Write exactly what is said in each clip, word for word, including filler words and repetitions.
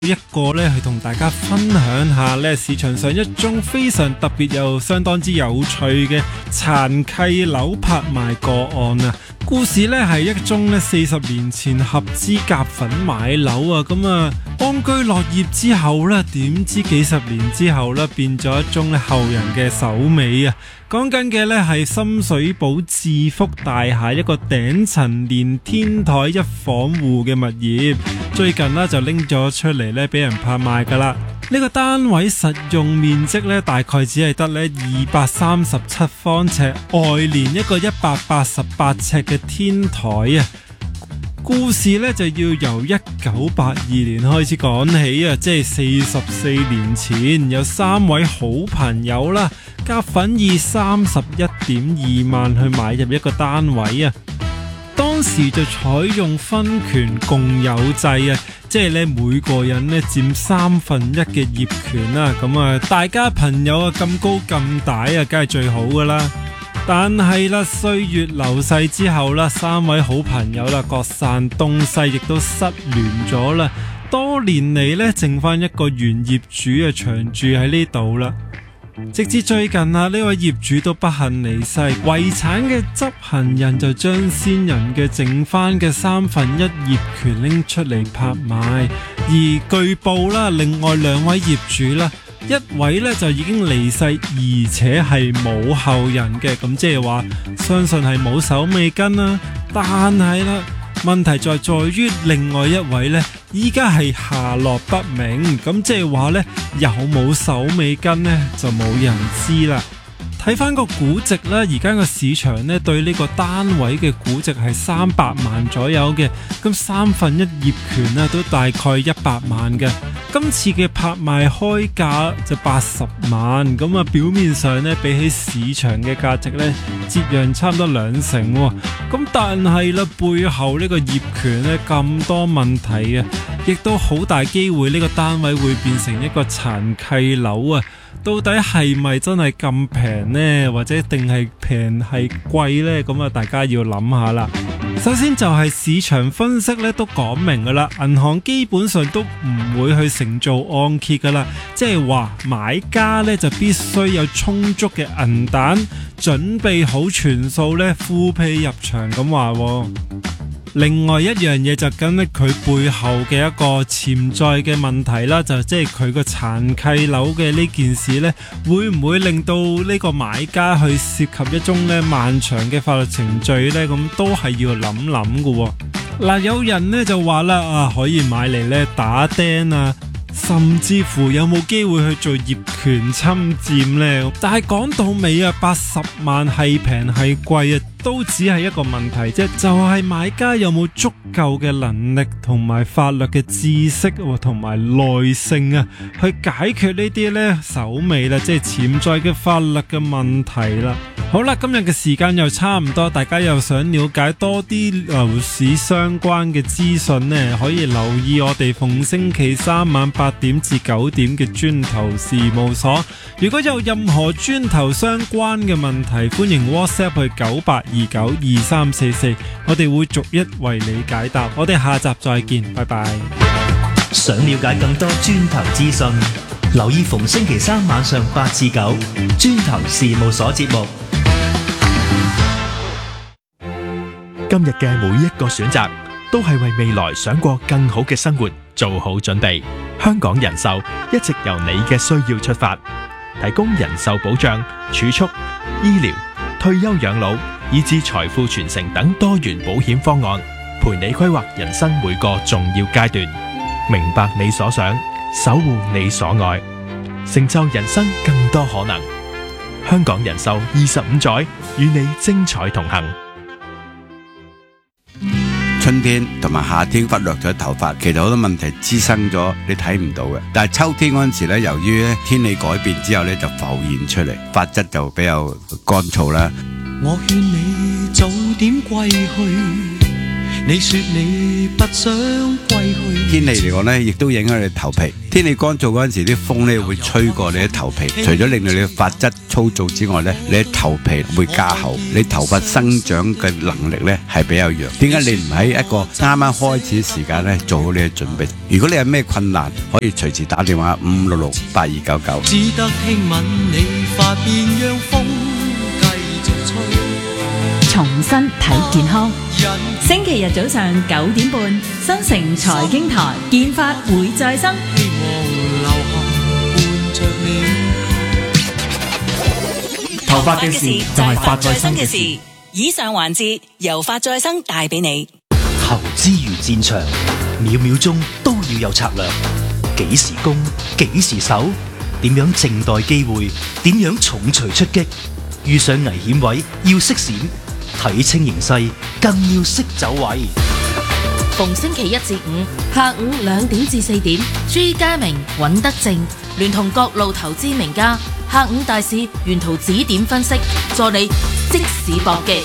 一個咧，去同大家分享下咧市場上一宗非常特別又相當之有趣嘅殘契樓拍賣個案啊！故事咧係一宗咧四十年前合資夾份買樓啊，咁啊安居樂業之後咧，點知幾十年之後咧變咗一宗咧後人嘅手尾啊！講緊嘅咧係深水埗置福大廈一個頂層連天台一房戶嘅物業，最近呢就拎咗出嚟咧俾人拍賣噶啦。呢個單位實用面積咧大概只係得咧二百三十七方尺，外連一個一百八十八尺嘅天台啊！故事咧就要由一九八二年開始講起啊，即係四十四年前，有三位好朋友啦，夾份以三十一點二萬去買入一個單位啊。當時就採用分權共有制啊，即係咧每個人咧佔三分一嘅業權啦。咁啊，大家朋友啊咁高咁大啊，梗係最好噶啦。但係啦，歲月流逝之後啦，三位好朋友啦各散東西，亦都失聯咗啦。多年嚟咧，剩翻一個原業主啊長住喺呢度啦。直至最近啊，呢位業主都不幸離世，遺產嘅執行人就將先人嘅剩翻嘅三分一業權拎出嚟拍賣，而據報啦，另外兩位業主啦，一位咧就已經離世，而且係冇後人嘅，咁即係話相信係冇手尾根啦。但係啦，問題在在於另外一位呢，依家係下落不明，咁即係話呢，有冇手尾根呢，就冇人知啦。睇翻個估值呢，而家個市場呢對呢個單位嘅估值係三百萬左右嘅，咁三分一業權呢都大概一百萬嘅。今次嘅拍賣開價就八十萬，咁啊表面上呢比起市場嘅價值呢折讓差唔多兩成喎，咁但係啦背後呢個業權呢咁多問題啊，亦都好大機會呢個單位會變成一個殘契樓啊！到底係咪真係咁平呢？或者定係平係貴呢？咁啊，大家要諗下啦。首先就係市場分析咧，都講明噶啦，銀行基本上都唔會去承做按揭噶啦，即係話買家咧就必須有充足嘅銀彈，準備好全數咧付批入場咁話。另外一樣嘢就跟咧佢背後嘅一個潛在嘅問題啦，就即係佢個殘契樓嘅呢件事呢，會唔會令到呢個買家去涉及一宗呢漫長嘅法律程序呢？咁都係要諗諗嘅。嗱，有人呢就話啦，啊可以買嚟呢打釘啊，甚至乎有冇機會去做業權侵佔呢？但係講到尾啊，八十萬係平係貴啊，都只係一個問題啫，就係買家有冇足夠嘅能力同埋法律嘅知識同埋耐性啊，去解決呢啲呢手尾啦，即係潛在嘅法律嘅問題啦。好啦，今日嘅時間又差唔多，大家又想了解多啲樓市相關嘅資訊呢，可以留意我哋逢星期三晚八點至九點嘅磚頭事務所。如果有任何磚頭相關嘅問題，歡迎 WhatsApp 去九八二九二三四四，我哋會逐一為你解答。我哋下集再見，拜拜。 想了解更多磚頭資訊，留意逢星期三晚上八至九磚頭事務所節目。 今日嘅每一個選擇都係為未來想過更好嘅生活做好準備。香港人壽一直由你嘅需要出發，提供人壽保障、儲蓄、醫療、退休養老以至財富傳承等多元保險方案，陪你規劃人生每個重要階段，明白你所想，守護你所愛，成就人生更多可能。香港人壽二十五載，與你精彩同行。 春天同埋夏天忽略咗頭髮，其實好多問題滋生咗，你睇唔到嘅。但係秋天嗰陣時咧，由於咧天氣改變之後咧，就浮現出嚟，髮質就比較乾燥啦。 我勸你早點歸去， 你說你不想歸去。 天氣嚟講咧，亦都影響你頭皮。天氣乾燥嗰陣時，啲風咧會吹過你啲頭皮，除咗令到你嘅髮質粗糙之外咧，你嘅頭皮會加厚，你頭髮生長嘅能力咧係比較弱。點解你唔喺一個啱啱開始時間咧做好你嘅準備？如果你有咩困難，可以隨時打電話五六六八二九九。 只得輕吻你髮邊，讓風繼續吹。 重新睇健康，星期日早上九點半，新城財經台，健髮會再生。 希望留下伴着你。 頭髮嘅事就係髮再生嘅事。 以上環節由髮再生帶俾你。 投資如戰場，秒秒鐘都要有策略。幾時攻，幾時守，點樣靜待機會，點樣重錘出擊。遇上危險位要識閃，睇清形勢更要識走位。 逢星期一至五下午兩點至四點，朱家明、尹德正聯同各路投資名家，下午大市沿途指點分析，助你即時搏擊。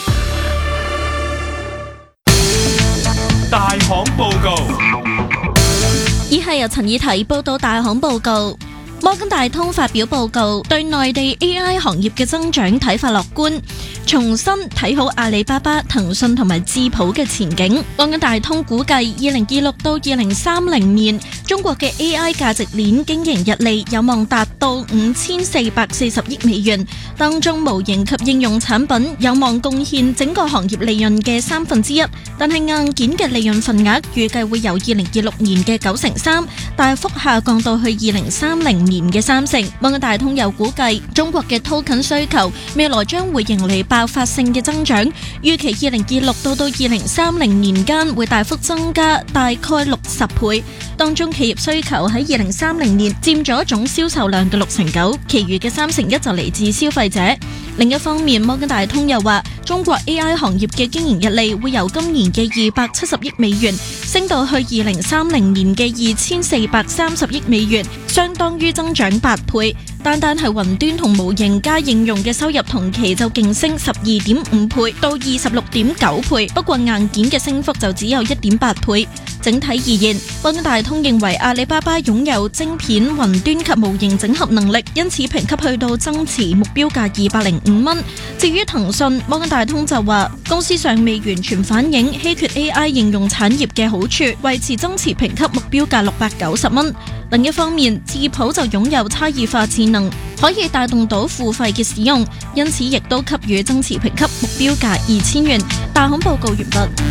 大行報告， 以下由陳以提報道大行報告。摩根大通發表報告，對內地 A I 行業嘅增長睇法樂觀，重新睇好阿里巴巴、騰訊同埋智譜嘅前景。摩根大通估計二零二六到二零三零年，中國嘅 A I 價值鏈經營溢利有望達到五千四百四十億美元，當中模型及應用產品有望貢獻整個行業利潤嘅三分之一，但係硬件嘅利潤份額預計會由二零二六年嘅九成三大幅下降到去二零三零年嘅三成。摩根大通又估計中國嘅 token 需求未來將會迎嚟爆發性嘅增長，預期二零二六到到二零三零年間會大幅增加大概六十倍，當中企業需求喺二零三零年佔咗總銷售量嘅六成九，其餘嘅三成一就嚟自消費者。另一方面，摩根大通又話中國 A I 行業嘅經營溢利會由今年嘅二百七十億美元升到去二零三零年嘅二千四百三十億美元，相當於增長八倍。單單係雲端同模型加應用嘅收入同期就勁升十二點五倍到二十六點九倍，不過硬件嘅升幅就只有一點八倍。整體而言，摩根大通認為阿里巴巴擁有晶片、雲端及模型整合能力，因此評級去到增持目標價二百零五蚊。至於騰訊，摩根大通就話公司尚未完全反映稀缺 A I 應用產業嘅好處，維持增持評級目標價六百九十蚊。另一方面，智譜就擁有差異化智能，可以帶動到付費嘅使用，因此亦都給予增持評級目標價二千元。大行報告完畢。